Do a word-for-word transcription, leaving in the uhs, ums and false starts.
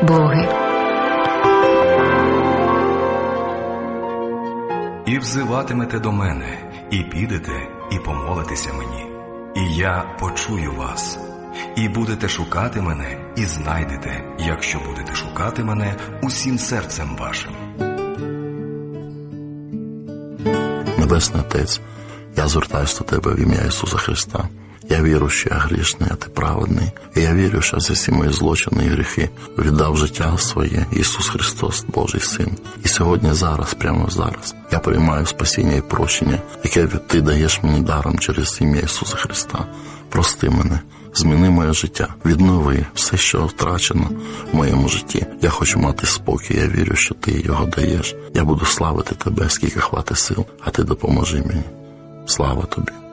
боги. І взиватимете до мене, і підете, і помолитеся мені, і я почую вас. І будете шукати мене, і знайдете, якщо будете шукати мене усім серцем вашим. Небесний Отець, я звертаюся до Тебе в ім'я Ісуса Христа. Я вірю, що я грішний, а Ти праведний. І я вірю, що за всі мої злочини і гріхи віддав життя своє Ісус Христос, Божий Син. І сьогодні, зараз, прямо зараз, я приймаю спасіння і прощення, яке Ти даєш мені даром через ім'я Ісуса Христа. Прости мене, зміни моє життя, віднови все, що втрачено в моєму житті. Я хочу мати спокій, я вірю, що Ти його даєш. Я буду славити Тебе, скільки хватить сил, а Ти допоможи мені. Слава Тобі.